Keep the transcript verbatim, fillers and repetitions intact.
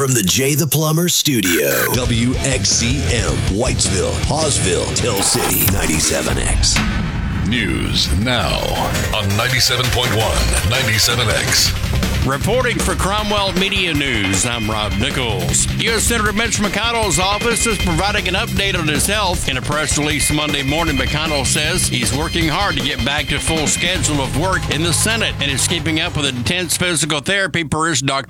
from the Jay the Plumber studio. W X C M, Whitesville, Hawesville, Tell City, ninety-seven X. News now on ninety-seven point one, ninety-seven X. Reporting for Cromwell Media News, I'm Rob Nichols. U S Senator Mitch McConnell's office is providing an update on his health. In a press release Monday morning, McConnell says he's working hard to get back to full schedule of work in the Senate and is keeping up with intense physical therapy per his doctor.